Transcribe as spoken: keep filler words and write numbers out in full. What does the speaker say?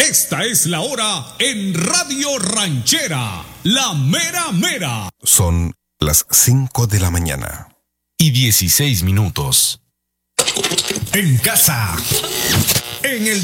Esta es la hora en Radio Ranchera, la mera mera. Son las cinco de la mañana. Y dieciséis minutos. En casa, en el